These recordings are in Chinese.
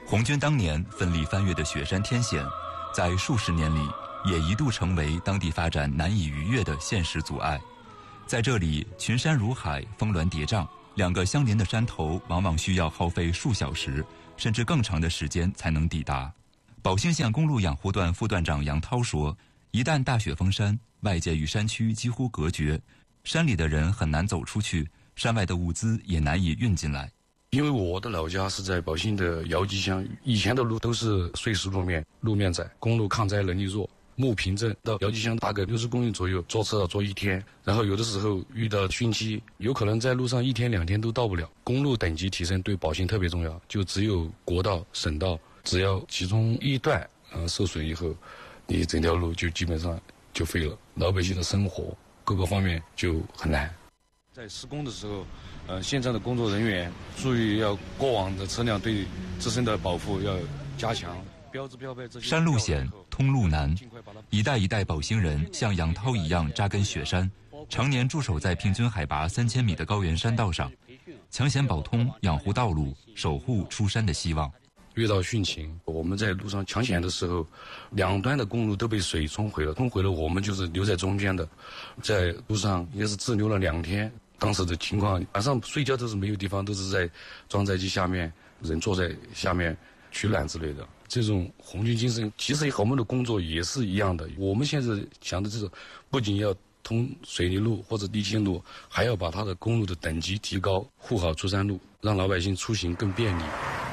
红军当年奋力翻越的雪山天险，在数十年里也一度成为当地发展难以逾越的现实阻碍。在这里，群山如海，峰峦叠嶂，两个相邻的山头往往需要耗费数小时甚至更长的时间才能抵达。宝兴县公路养护段副段长杨涛说，一旦大雪封山，外界与山区几乎隔绝，山里的人很难走出去，山外的物资也难以运进来。 因为我的老家是在宝兴的姚集乡，以前的路都是碎石路面，路面窄，公路抗灾能力弱。木坪镇到姚集乡大概60公里左右，坐车要坐1天，然后有的时候遇到汛期，有可能在路上1天2天都到不了。公路等级提升对宝兴特别重要，就只有国道、省道，只要其中一段受损以后，你整条路就基本上就废了，老百姓的生活各个方面就很难。在施工的时候，现场的工作人员注意要过往的车辆对自身的保护要加强。标志标配这些山路险，通路难，一代一代宝兴人像杨涛一样扎根雪山，常年驻守在平均海拔3000米的高原山道上，抢险保通，养护道路，守护出山的希望。 遇到汛情，我们在路上抢险的时候，两端的公路都被水冲毁了，我们就是留在中间的，在路上也是滞留了2天。当时的情况，晚上睡觉都是没有地方，都是在装载机下面，人坐在下面取暖之类的。这种红军精神，其实和我们的工作也是一样的。我们现在想的就是不仅要通水泥路或者地心路，还要把它的公路的等级提高，护好出山路，让老百姓出行更便利。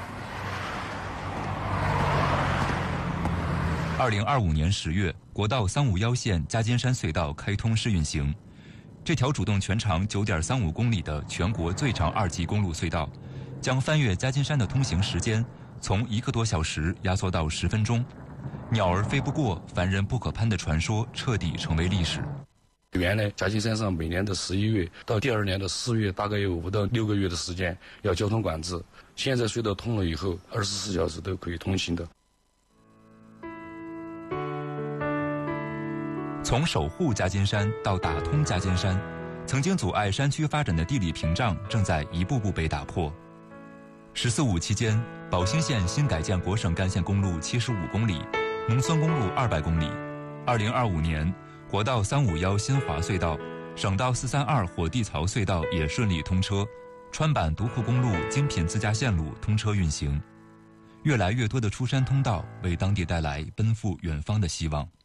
2025年10月，国道351线加尖山隧道开通试运行。这条主动全长9.35公里的全国最长2级公路隧道，将翻越加尖山的通行时间从1个多小时压缩到10分钟。鸟儿飞不过，凡人不可攀的传说彻底成为历史。 原来加尖山上每年的11月到第2年的4月，大概有5到6个月的时间要交通管制。现在隧道通了以后，24小时都可以通行的。 从守护加尖山到打通加尖山，曾经阻碍山区发展的地理屏障正在一步步被打破。14·5期间，宝兴县新改建国省干线公路75公里，农村公路200公里。2025年，国道351新华隧道、省道432火地槽隧道也顺利通车，川版独库公路精品自驾线路通车运行。越来越多的出山通道为当地带来奔赴远方的希望。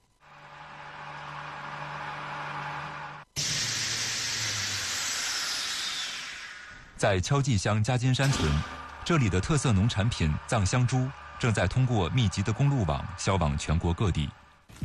在敲记乡加尖山村，这里的特色农产品藏香猪正在通过密集的公路网销往全国各地。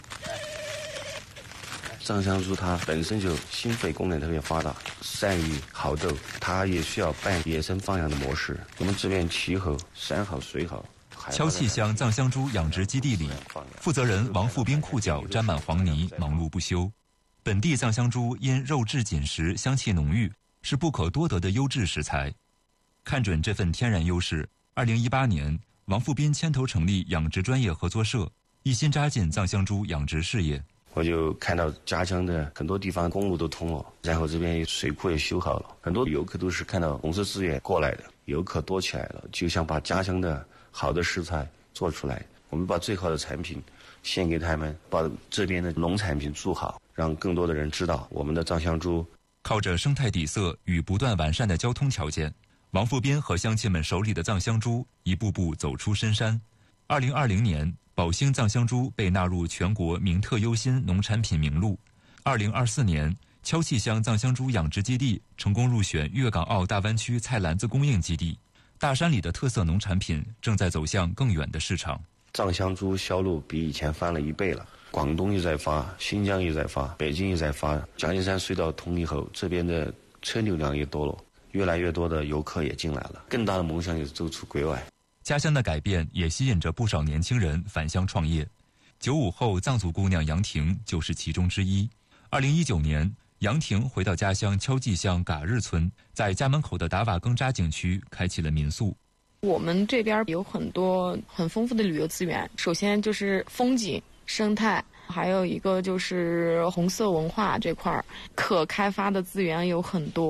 藏香猪它本身就心肺功能特别发达，善于好斗，它也需要半野生放养的模式。我们这边气候山好水好。 敲记乡藏香猪养殖基地里，负责人王富斌裤脚沾满黄泥，忙碌不休。本地藏香猪因肉质紧实，香气浓郁，是不可多得的优质食材。看准这份天然优势，2018年，王富斌牵头成立养殖专业合作社，一心扎进藏香猪养殖事业。 我就看到家乡的很多地方公路都通了，然后这边水库也修好了，很多游客都是看到红色资源过来的，游客多起来了，就想把家乡的好的食材做出来，我们把最好的产品献给他们，把这边的农产品做好，让更多的人知道我们的藏香猪。 靠着生态底色与不断完善的交通条件，王富斌和乡亲们手里的藏香猪一步步走出深山。2020年，宝兴藏香猪被纳入全国名特优新农产品名录。2024年，敲记乡藏香猪养殖基地成功入选粤港澳大湾区菜篮子供应基地。大山里的特色农产品正在走向更远的市场。 藏香猪销路比以前翻了1倍了，广东也在发，新疆也在发，北京也在发。加尖山隧道通以后，这边的车流量也多了，越来越多的游客也进来了。更大的梦想就是走出国外。 家乡的改变也吸引着不少年轻人返乡创业。95后藏族姑娘杨婷就是其中之一。2019年，杨婷回到家乡敲记乡嘎日村，在家门口的达瓦更扎景区开启了民宿。 我们这边有很多很丰富的旅游资源，首先就是风景、生态，还有一个就是红色文化这块可开发的资源有很多。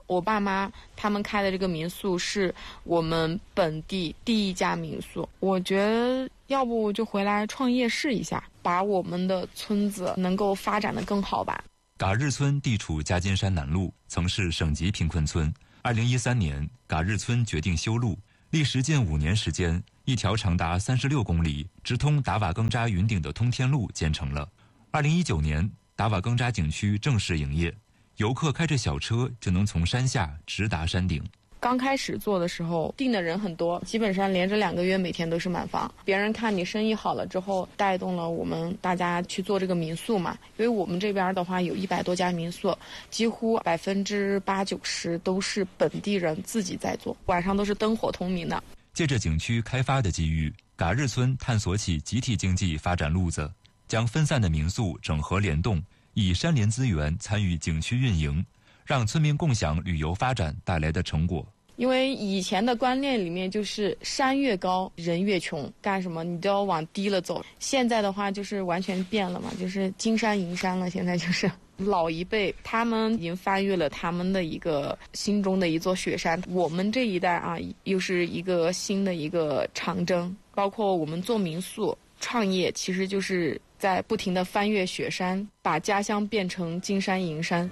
我爸妈他们开的这个民宿是我们本地第一家民宿，我觉得要不就回来创业试一下，把我们的村子能够发展得更好吧。 嘎日村地处嘉金山南麓，曾是省级贫困村。2013年，嘎日村决定修路，历时近5年时间，一条长达36公里、直通达瓦更扎云顶的通天路建成了。2019年，达瓦更扎景区正式营业，游客开着小车就能从山下直达山顶。 刚开始做的时候订的人很多，基本上连着2个月每天都是满房。别人看你生意好了之后，带动了我们大家去做这个民宿嘛。因为我们这边的话有100多家民宿，几乎80%-90%都是本地人自己在做，晚上都是灯火通明的。 借着景区开发的机遇，嘎日村探索起集体经济发展路子，将分散的民宿整合联动，以山林资源参与景区运营，让村民共享旅游发展带来的成果。 因为以前的观念里面就是山越高人越穷，干什么你都要往低了走。现在的话就是完全变了嘛，就是金山银山了。现在就是老一辈他们已经翻越了他们的一个心中的一座雪山，我们这一代啊又是一个新的一个长征。包括我们做民宿创业，其实就是在不停地翻越雪山，把家乡变成金山银山。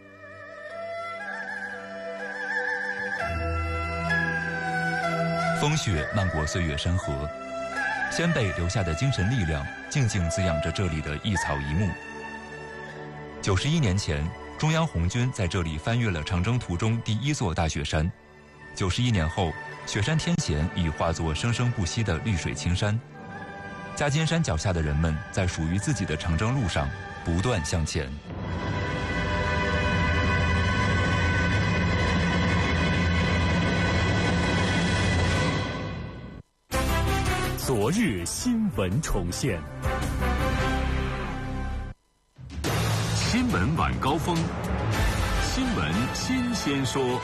风雪漫过岁月山河，先辈留下的精神力量静静滋养着这里的一草一木。91年前，中央红军在这里翻越了长征途中第1座大雪山。91年后，雪山天险已化作生生不息的绿水青山。嘉金山脚下的人们在属于自己的长征路上不断向前。 昨日新闻重现，新闻晚高峰，新闻新鲜说。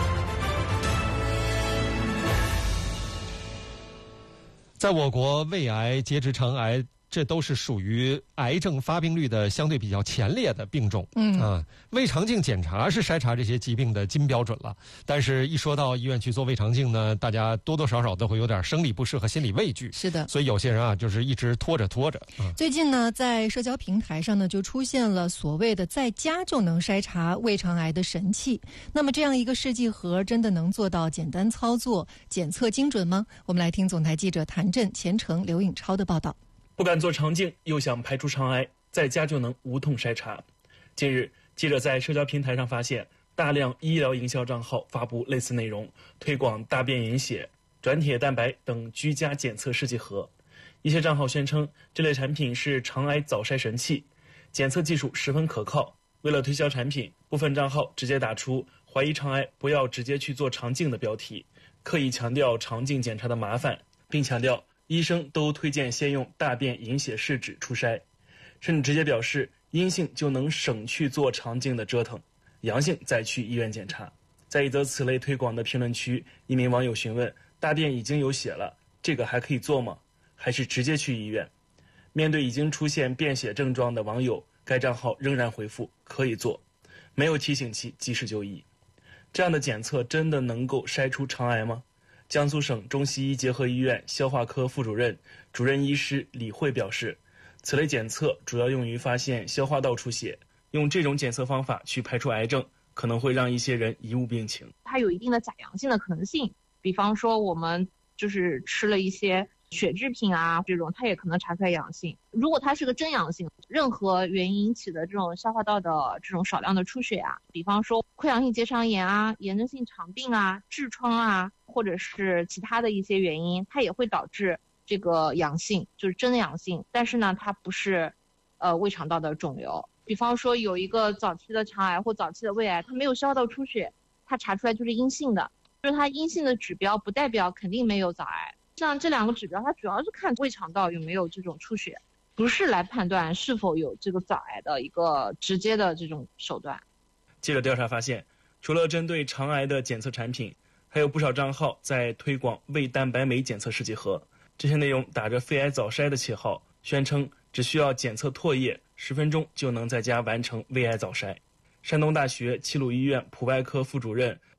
在我国，胃癌、结直肠癌这都是属于癌症发病率的相对比较前列的病种。胃肠镜检查是筛查这些疾病的金标准了。但是，一说到医院去做胃肠镜呢，大家多多少少都会有点生理不适和心理畏惧。 是的， 所以有些人啊，就是一直拖着。 最近呢，在社交平台上呢，就出现了所谓的在家就能筛查胃肠癌的神器。那么，这样一个试剂盒真的能做到简单操作、检测精准吗？我们来听总台记者谭震、钱程、刘颖超的报道。 不敢做肠镜，又想排除肠癌，在家就能无痛筛查。近日，记者在社交平台上发现，大量医疗营销账号发布类似内容，推广大便隐血、转铁蛋白等居家检测试剂盒。一些账号宣称，这类产品是肠癌早筛神器，检测技术十分可靠。为了推销产品，部分账号直接打出“怀疑肠癌不要直接去做肠镜”的标题，刻意强调肠镜检查的麻烦，并强调医生都推荐先用大便隐血试纸初筛，甚至直接表示阴性就能省去做肠镜的折腾，阳性再去医院检查。在一则此类推广的评论区，一名网友询问：大便已经有血了，这个还可以做吗？还是直接去医院？面对已经出现便血症状的网友，该账号仍然回复可以做，没有提醒其及时就医。这样的检测真的能够筛出肠癌吗？江苏省中西医结合医院消化科副主任、主任医师李慧表示，此类检测主要用于发现消化道出血，用这种检测方法去排除癌症，可能会让一些人贻误病情。 它有一定的假阳性的可能性，比方说我们就是吃了一些血制品啊，这种它也可能查出来阳性。如果它是个真阳性，任何原因引起的这种消化道的这种少量的出血啊，比方说溃疡性结肠炎啊、炎症性肠病啊、痔疮啊，或者是其他的一些原因，它也会导致这个阳性，就是真的阳性。但是呢，它不是胃肠道的肿瘤。比方说有一个早期的肠癌或早期的胃癌，它没有消化道出血，它查出来就是阴性的，就是它阴性的指标不代表肯定没有早癌。像这两个指标，它主要是看胃肠道有没有这种出血，不是来判断是否有这个早癌的一个直接的这种手段。 记者调查发现，除了针对肠癌的检测产品，还有不少账号在推广胃蛋白酶检测试剂盒。这些内容打着肺癌早筛的旗号，宣称只需要检测唾液，10分钟就能在家完成胃癌早筛。山东大学齐鲁医院普外科副主任、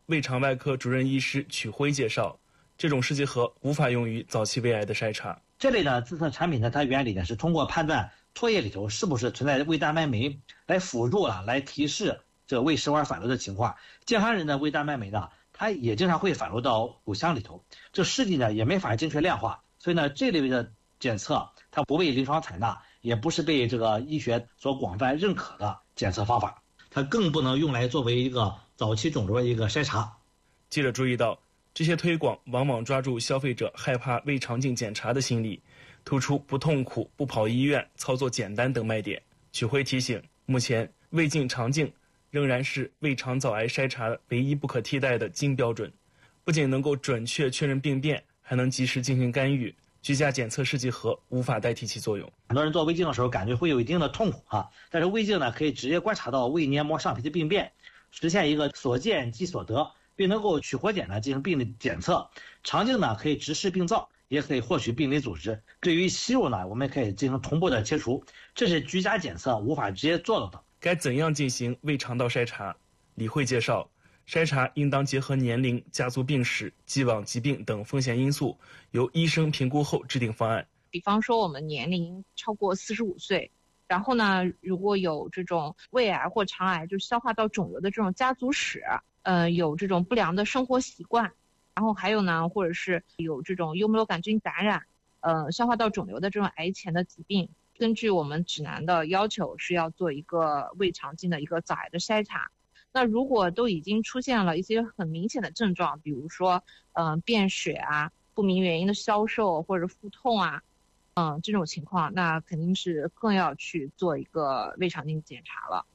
胃肠外科主任医师曲辉介绍，这种试剂盒无法用于早期胃癌的筛查。 这类的自测产品呢，它原理呢是通过判断唾液里头是不是存在胃蛋白酶，来辅助来提示这个胃食管反流的情况。健康人的胃蛋白酶呢，它也经常会反流到口腔里头，这试剂呢也没法精确量化，所以呢这类的检测它不被临床采纳，也不是被这个医学所广泛认可的检测方法，它更不能用来作为一个早期肿瘤的一个筛查。 记者注意到，这些推广往往抓住消费者害怕胃肠镜检查的心理，突出不痛苦、不跑医院、操作简单等卖点。曲辉提醒，目前胃镜、肠镜仍然是胃肠早癌筛查唯一不可替代的金标准，不仅能够准确确认病变，还能及时进行干预。居家检测试剂盒无法代替其作用。 很多人做胃镜的时候感觉会有一定的痛苦但是胃镜呢可以直接观察到胃黏膜上皮的病变，实现一个所见即所得，并能够取活检呢进行病理检测。肠镜呢可以直视病灶，也可以获取病理组织。对于息肉呢，我们可以进行同步的切除，这是居家检测无法直接做到的。 该怎样进行胃肠道筛查？李慧介绍，筛查应当结合年龄、家族病史、既往疾病等风险因素，由医生评估后制定方案。 比方说我们年龄超过45岁，然后呢，如果有这种胃癌或肠癌，就是消化道肿瘤的这种家族史，有这种不良的生活习惯，然后还有呢，或者是有这种幽门螺杆菌感染，消化道肿瘤的这种癌前的疾病，根据我们指南的要求是要做一个胃肠镜的一个早癌的筛查。那如果都已经出现了一些很明显的症状，比如说便血不明原因的消瘦或者腹痛这种情况，那肯定是更要去做一个胃肠镜检查了。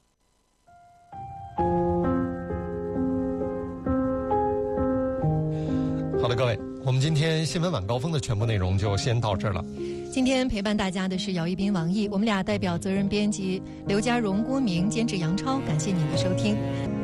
好的，各位，我们今天新闻晚高峰的全部内容就先到这儿了。 今天陪伴大家的是姚一斌、王毅，我们俩代表责任编辑刘家荣、郭明，监制杨超，感谢您的收听。